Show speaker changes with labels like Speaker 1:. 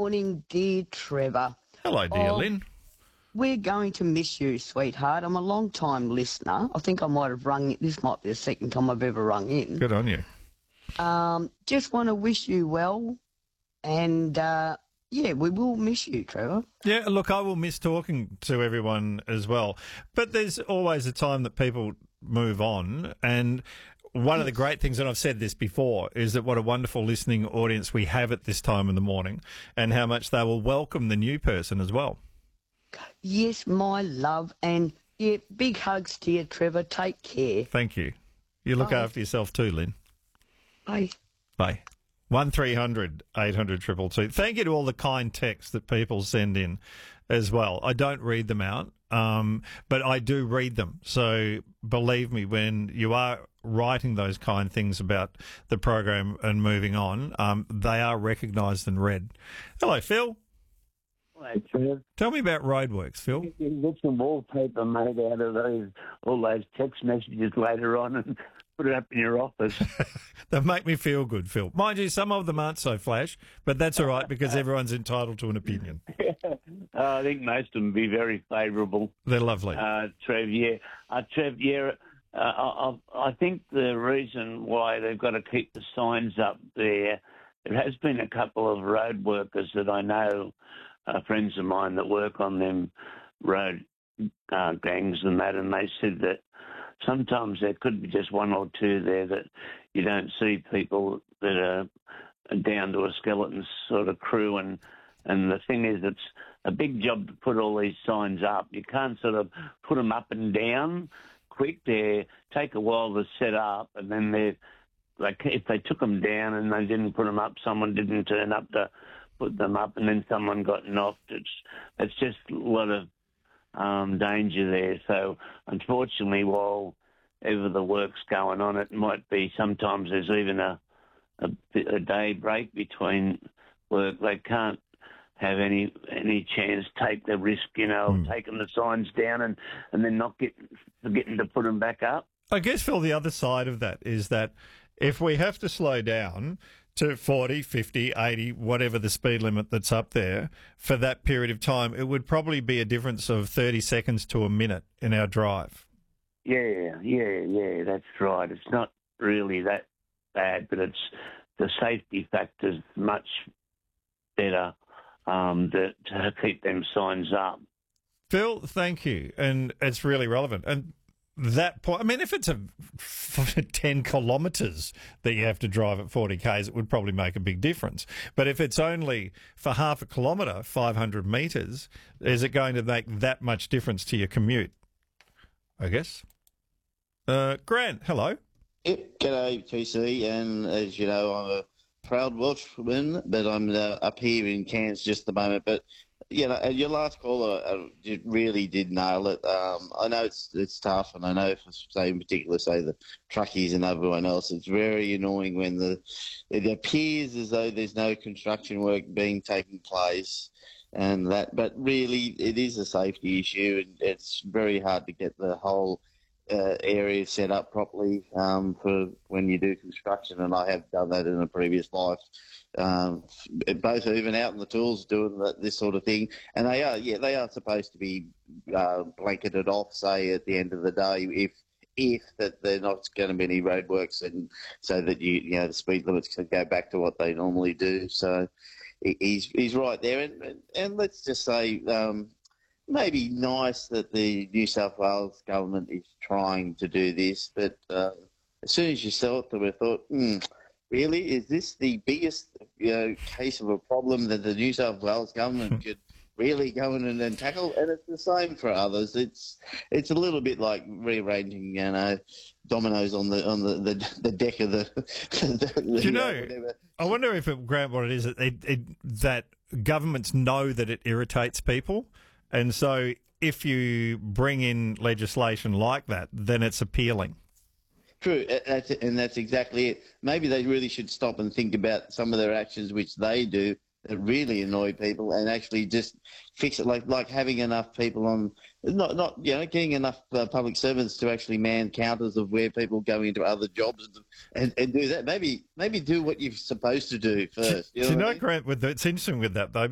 Speaker 1: morning, dear Trevor.
Speaker 2: Hello, dear Lynn.
Speaker 1: We're going to miss you, sweetheart. I'm a long-time listener. I think I might have rung in. This might be the second time I've ever rung in.
Speaker 2: Good on you.
Speaker 1: Just want to wish you well. And, yeah, we will miss you, Trevor.
Speaker 2: Yeah, look, I will miss talking to everyone as well. But there's always a time that people move on. And one of the great things, and I've said this before, is that what a wonderful listening audience we have at this time in the morning and how much they will welcome the new person as well.
Speaker 1: Yes, my love. And, yeah, big hugs to you, Trevor. Take care.
Speaker 2: Thank you. You look after yourself too, Lynn.
Speaker 1: Bye.
Speaker 2: Bye. 1300 800 222. Thank you to all the kind texts that people send in as well. I don't read them out, but I do read them. So believe me, when you are writing those kind things about the program and moving on, they are recognised and read. Hello, Phil.
Speaker 3: Hello, Trev.
Speaker 2: Tell me about roadworks, Phil.
Speaker 3: You can get some wallpaper made out of all those text messages later on and put it up in your office.
Speaker 2: They make me feel good, Phil. Mind you, some of them aren't so flash, but that's all right because everyone's entitled to an opinion.
Speaker 3: I think most of them be very favourable.
Speaker 2: They're lovely.
Speaker 3: Trev, yeah. Trev, yeah, I think the reason why they've got to keep the signs up there has been a couple of road workers that I know, friends of mine that work on them road gangs and that, and they said that sometimes there could be just one or two there that you don't see people that are down to a skeleton sort of crew. And the thing is, it's a big job to put all these signs up. You can't sort of put them up and down quick. They take a while to set up, and then if they took them down and they didn't put them up, someone didn't turn up to put them up, and then someone got knocked. It's just a lot of danger there. So unfortunately, while ever the work's going on, it might be sometimes there's even a day break between work. They can't have any chance, take the risk, of taking the signs down and then not forgetting to put them back up.
Speaker 2: I guess, Phil, the other side of that is that if we have to slow down to 40, 50, 80, whatever the speed limit that's up there for that period of time, it would probably be a difference of 30 seconds to a minute in our drive.
Speaker 3: Yeah, that's right. It's not really that bad, but it's the safety factor's much better to keep them signs up.
Speaker 2: Phil, thank you. And it's really relevant. And that point, I mean, if it's 10 kilometres that you have to drive at 40 k's, it would probably make a big difference. But if it's only for half a kilometre, 500 metres, is it going to make that much difference to your commute? I guess. Grant, hello.
Speaker 4: Yep, g'day, TC. And as you know, I'm a proud Welshman, but I'm up here in Cairns just at the moment. But your last caller really did nail it. I know it's tough, and I know, in particular, the truckies and everyone else, it's very annoying when it appears as though there's no construction work taking place, and that. But really, it is a safety issue, and it's very hard to get the whole area set up properly for when you do construction, and I have done that in a previous life. Both even out in the tools doing this sort of thing, and they are supposed to be blanketed off, say at the end of the day, if that they're not going to be any roadworks, and so that the speed limits can go back to what they normally do. So he's right there, and let's just say maybe nice that the New South Wales government is trying to do this, but as soon as you saw it, we thought, really, is this the biggest case of a problem that the New South Wales government could really go in and tackle? And it's the same for others. It's a little bit like rearranging, dominoes on the deck of the.
Speaker 2: I wonder if Grant, what it is that governments know that it irritates people, and so if you bring in legislation like that, then it's appealing.
Speaker 4: True, and that's exactly it. Maybe they really should stop and think about some of their actions which they do that really annoy people, and actually just fix it, like having enough people on, not getting enough public servants to actually man counters of where people go into other jobs and do that. Maybe do what you're supposed to do first.
Speaker 2: Grant, it's interesting with that though.